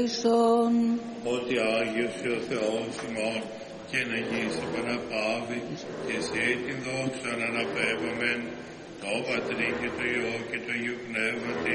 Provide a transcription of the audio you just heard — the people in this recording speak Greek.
Ότι Άγιος ο Θεός ημών και να γης επαναπάβει και σε την δόξα να αναπέμπαμεν το Πατρί και το Υιό και το Υιού Πνεύματι